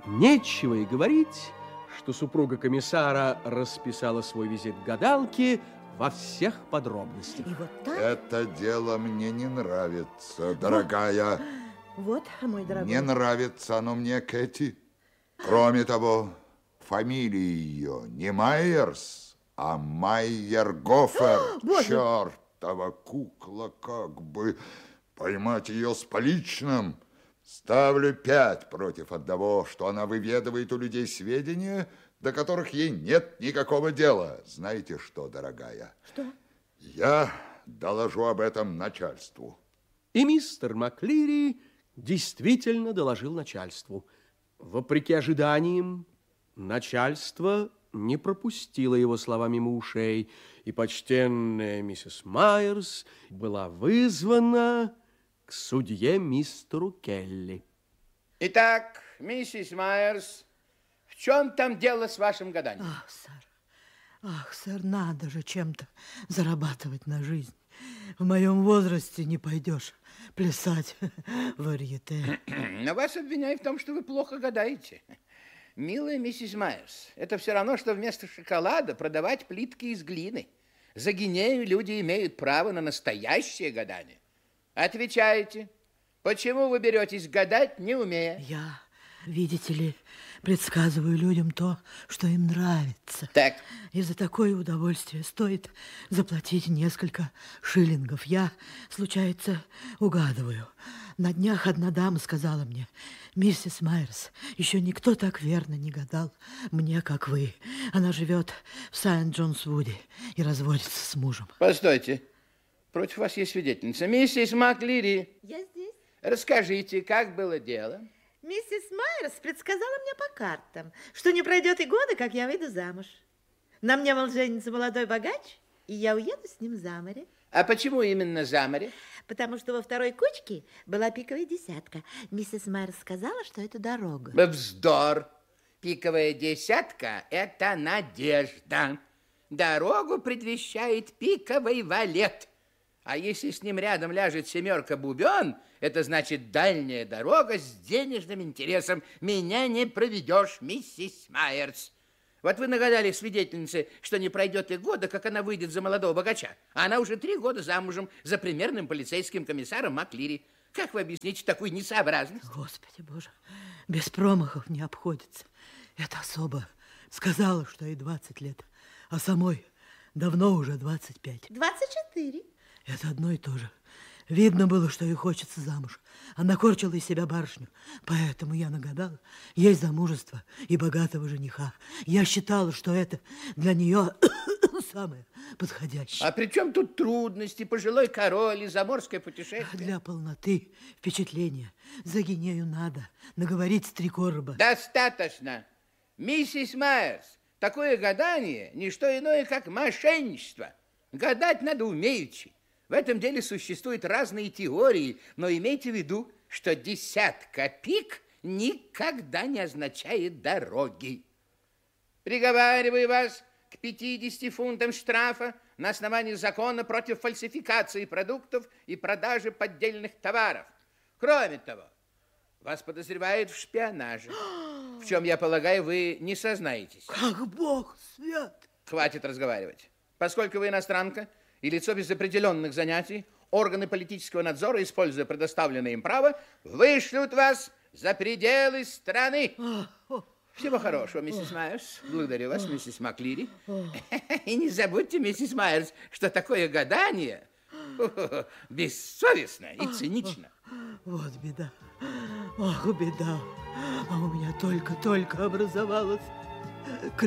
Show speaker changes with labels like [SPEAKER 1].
[SPEAKER 1] Нечего и говорить, что супруга комиссара расписала свой визит к гадалке во всех подробностях.
[SPEAKER 2] И вот так?
[SPEAKER 3] Это дело мне не нравится, дорогая.
[SPEAKER 2] Вот, мой дорогой.
[SPEAKER 3] Не нравится оно мне, Кэти. Кроме того, фамилия ее не Майерс, а Майер-Гофер. Чертова кукла, как бы поймать ее с поличным. Ставлю 5 против одного, что она выведывает у людей сведения, до которых ей нет никакого дела. Знаете что, дорогая?
[SPEAKER 2] Что?
[SPEAKER 3] Я доложу об этом начальству.
[SPEAKER 1] И мистер Маклири действительно доложил начальству. Вопреки ожиданиям, начальство не пропустило его слова мимо ушей, и почтенная миссис Майерс была вызвана к судье мистеру Келли.
[SPEAKER 4] Итак, миссис Майерс, в чем там дело с вашим гаданием?
[SPEAKER 2] Ах, сэр, надо же чем-то зарабатывать на жизнь. В моем возрасте не пойдешь плясать в варьете.
[SPEAKER 4] Но вас обвиняют в том, что вы плохо гадаете. Милая миссис Майерс, это все равно, что вместо шоколада продавать плитки из глины. За гинею люди имеют право на настоящее гадание. Отвечайте, почему вы беретесь гадать, не умея?
[SPEAKER 2] Я, видите ли, предсказываю людям то, что им нравится.
[SPEAKER 4] Так.
[SPEAKER 2] И за такое удовольствие стоит заплатить несколько шиллингов. Я, случается, угадываю. На днях одна дама сказала мне: миссис Майерс, еще никто так верно не гадал мне, как вы. Она живет в Сент-Джонс-Вуде и разводится с мужем.
[SPEAKER 4] Постойте. Против вас есть свидетельница. Миссис Маклири.
[SPEAKER 5] Я здесь.
[SPEAKER 4] Расскажите, как было дело?
[SPEAKER 5] Миссис Майерс предсказала мне по картам, что не пройдет и года, как я выйду замуж. На мне, мол, женится молодой богач, и я уеду с ним за море.
[SPEAKER 4] А почему именно за море?
[SPEAKER 5] Потому что во второй кучке была пиковая десятка. Миссис Майерс сказала, что это дорога.
[SPEAKER 4] Вздор. Пиковая десятка – это надежда. Дорогу предвещает пиковый валет. А если с ним рядом ляжет семерка бубен, это значит дальняя дорога с денежным интересом. Меня не проведешь, миссис Майерс. Вот вы нагадали свидетельнице, что не пройдет и года, как она выйдет за молодого богача. А она уже 3 года замужем за примерным полицейским комиссаром Маклири. Как вы объясните такую несообразность?
[SPEAKER 2] Господи Боже, без промахов не обходится. Эта особа сказала, что ей 20 лет, а самой давно уже 25.
[SPEAKER 5] 24.
[SPEAKER 2] Это одно и то же. Видно было, что ей хочется замуж. Она корчила из себя барышню. Поэтому я нагадала ей замужество и богатого жениха. Я считала, что это для нее самое подходящее.
[SPEAKER 4] А при чем тут трудности, пожилой король и заморское путешествие?
[SPEAKER 2] Для полноты впечатления за гинею надо наговорить с 3 короба.
[SPEAKER 4] Достаточно. Миссис Майерс, такое гадание не что иное, как мошенничество. Гадать надо умеючи. В этом деле существуют разные теории, но имейте в виду, что десятка пик никогда не означает дороги. Приговариваю вас к 50 фунтам штрафа на основании закона против фальсификации продуктов и продажи поддельных товаров. Кроме того, вас подозревают в шпионаже, в чем, я полагаю, вы не сознаетесь.
[SPEAKER 2] Как Бог свят!
[SPEAKER 4] Хватит разговаривать. Поскольку вы иностранка и лицо без определенных занятий, органы политического надзора, используя предоставленное им право, вышлют вас за пределы страны. Всего хорошего, миссис Майерс. Благодарю вас, миссис Маклири. И не забудьте, миссис Майерс, что такое гадание бессовестно и цинично.
[SPEAKER 2] Вот беда. Ох, беда. А у меня только-только образовалась